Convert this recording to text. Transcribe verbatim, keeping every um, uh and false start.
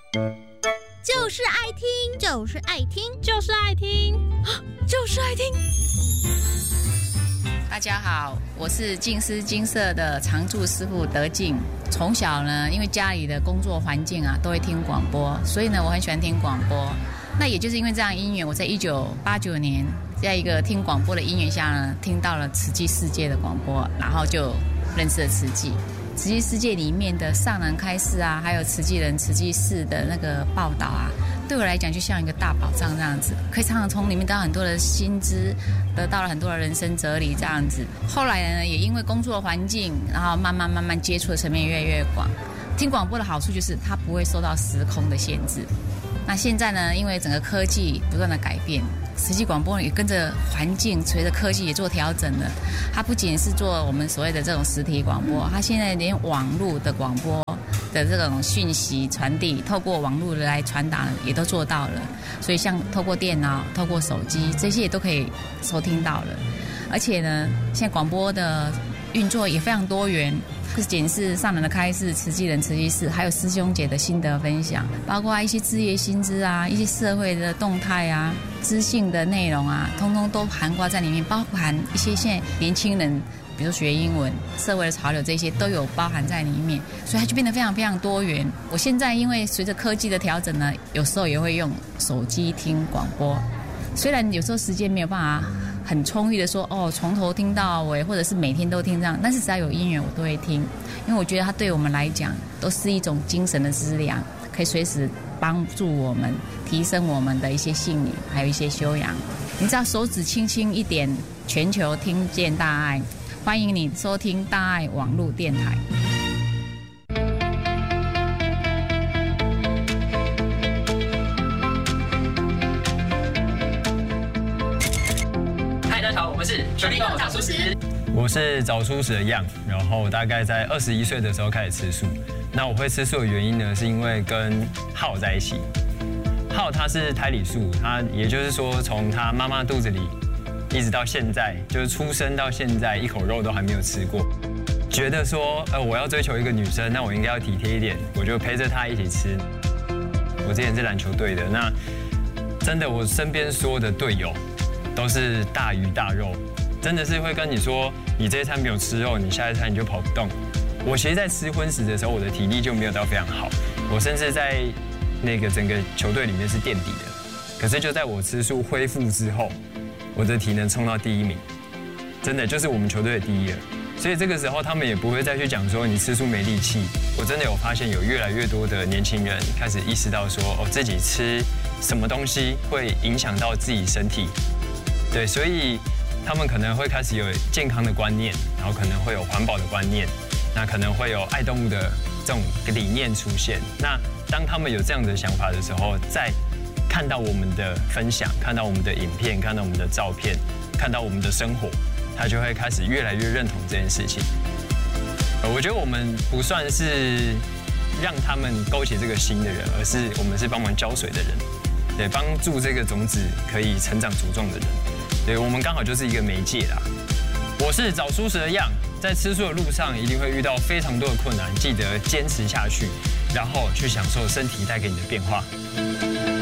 就是爱听，就是爱听， 就是爱听， 就是爱听。 大家好，我是净思金色的常驻师傅德静。从小呢，因为家里的工作环境啊，都会听广播，所以呢，我很喜欢听广播。那也就是因为这样因缘，我在一九八九年，在一个听广播的因缘下呢，听到了慈济世界的广播，然后就认识了慈济。慈济世界里面的上人开示啊，还有慈济人、慈济事的那个报道啊，对我来讲就像一个大宝藏这样子，可以常常从里面得到很多的新知，得到了很多的人生哲理这样子。后来呢，也因为工作环境，然后慢慢慢慢接触的层面越来越广。听广播的好处就是它不会受到时空的限制。那现在呢，因为整个科技不断的改变，慈济广播也跟着环境，随着科技也做调整了。它不仅是做我们所谓的这种实体广播，它现在连网络的广播的这种讯息传递，透过网络来传达也都做到了。所以像透过电脑、透过手机，这些也都可以收听到了。而且呢，现在广播的运作也非常多元。不仅是上人的开示、慈济人、慈济事，还有师兄姐的心得分享，包括一些志业新知啊、一些社会的动态啊、知性的内容啊，通通都涵盖在里面，包含一些现在年轻人，比如学英文、社会的潮流，这些都有包含在里面，所以它就变得非常非常多元。我现在因为随着科技的调整呢，有时候也会用手机听广播，虽然有时候时间没有办法很充裕的说哦，从头听到尾，或者是每天都听这样，但是只要有音乐我都会听，因为我觉得它对我们来讲都是一种精神的资粮，可以随时帮助我们提升我们的一些信念，还有一些修养。你只要手指轻轻一点，全球听见大爱，欢迎你收听大爱网络电台。 我是全力早出时， 我是早出时的样，然后大概在二十一岁的时候开始吃素。那我会吃素的原因呢，是因为跟浩在一起。浩他是胎里素，他也就是说从他妈妈肚子里一直到现在，就是出生到现在一口肉都还没有吃过。觉得说，呃，我要追求一个女生，那我应该要体贴一点，我就陪着她一起吃。我之前是篮球队的，那真的我身边所有的队友都是大鱼大肉，真的是会跟你说，你这一餐没有吃肉，你下一餐你就跑不动。我其实，在吃荤食的时候，我的体力就没有到非常好，我甚至在那个整个球队里面是垫底的。可是就在我吃素恢复之后，我的体能冲到第一名，真的就是我们球队的第一了。所以这个时候，他们也不会再去讲说你吃素没力气。我真的有发现，有越来越多的年轻人开始意识到说，哦，自己吃什么东西会影响到自己身体。对，所以他们可能会开始有健康的观念，然后可能会有环保的观念，那可能会有爱动物的这种理念出现。那当他们有这样的想法的时候，再看到我们的分享，看到我们的影片，看到我们的照片，看到我们的生活，他就会开始越来越认同这件事情。我觉得我们不算是让他们勾起这个心的人，而是我们是帮忙浇水的人，对，帮助这个种子可以成长茁壮的人。对，我们刚好就是一个媒介啦。我是早出时的样，在吃素的路上一定会遇到非常多的困难，记得坚持下去，然后去享受身体带给你的变化。